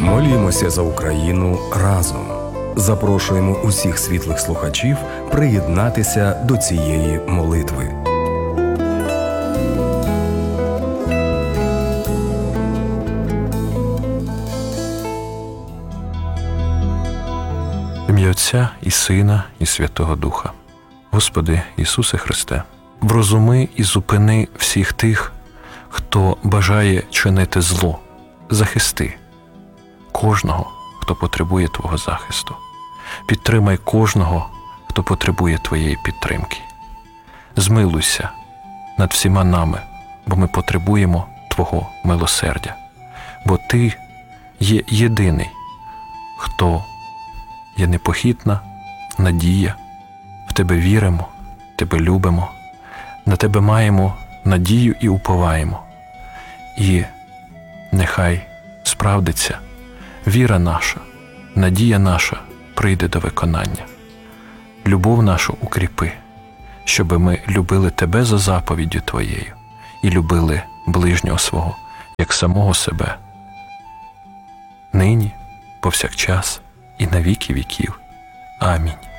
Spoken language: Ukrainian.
Молімося за Україну разом. Запрошуємо усіх світлих слухачів приєднатися до цієї молитви. В ім'я Отця і Сина, і Святого Духа. Господи Ісусе Христе, врозуми і зупини всіх тих, хто бажає чинити зло. Захисти кожного, хто потребує Твого захисту. Підтримай кожного, хто потребує Твоєї підтримки. Змилуйся над всіма нами, бо ми потребуємо Твого милосердя. Бо Ти є єдиний, хто є непохитна надія. В Тебе віримо, Тебе любимо, на Тебе маємо надію і уповаємо. І нехай справдиться віра наша, надія наша прийде до виконання. Любов нашу укріпи, щоби ми любили Тебе за заповіддю Твоєю і любили ближнього свого, як самого себе. Нині, повсякчас і на віки віків. Амінь.